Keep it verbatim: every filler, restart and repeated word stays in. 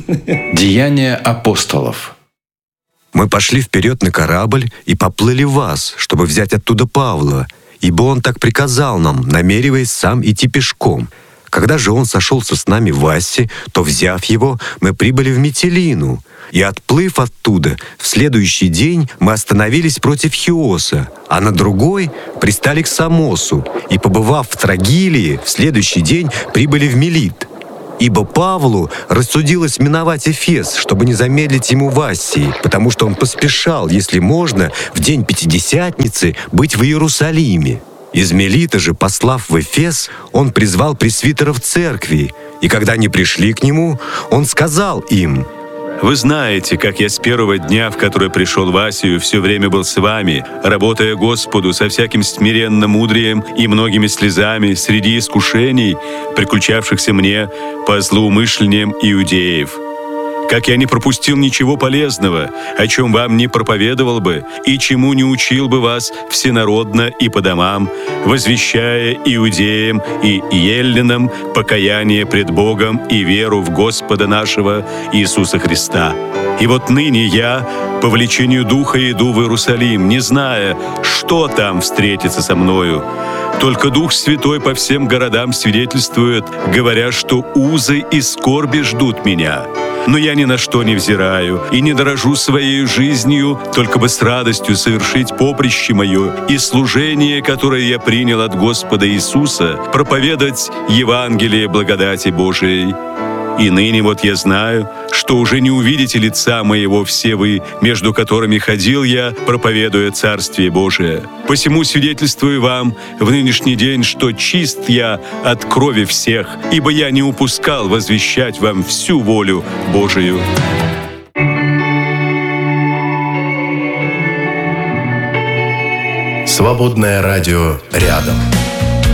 Деяния апостолов. Мы пошли вперед на корабль и поплыли в Ас, чтобы взять оттуда Павла, ибо он так приказал нам, намереваясь сам идти пешком. Когда же он сошелся с нами в Ассе, то, взяв его, мы прибыли в Митилину, и, отплыв оттуда, в следующий день мы остановились против Хиоса, а на другой пристали к Самосу, и, побывав в Трогилии, в следующий день прибыли в Милит. Ибо Павлу рассудилось миновать Эфес, чтобы не замедлить ему в Ассии, потому что он поспешал, если можно, в день Пятидесятницы быть в Иерусалиме. Из Милита же, послав в Эфес, он призвал пресвитеров церкви, и когда они пришли к нему, он сказал им: «Вы знаете, как я с первого дня, в который пришел в Асию, все время был с вами, работая Господу со всяким смиренным мудрием и многими слезами среди искушений, приключавшихся мне по злоумышлениям иудеев. Как я не пропустил ничего полезного, о чем вам не проповедовал бы, и чему не учил бы вас всенародно и по домам, возвещая иудеям и еллинам покаяние пред Богом и веру в Господа нашего Иисуса Христа. И вот ныне я, по влечению Духа, иду в Иерусалим, не зная, что там встретится со мною. Только Дух Святой по всем городам свидетельствует, говоря, что узы и скорби ждут меня. Но я ни на что не взираю и не дорожу своей жизнью, только бы с радостью совершить поприще мое и служение, которое я принял от Господа Иисуса, проповедать Евангелие благодати Божией. И ныне вот я знаю, что уже не увидите лица моего все вы, между которыми ходил я, проповедуя Царствие Божие. Посему свидетельствую вам в нынешний день, что чист я от крови всех, ибо я не упускал возвещать вам всю волю Божию». Свободное радио рядом.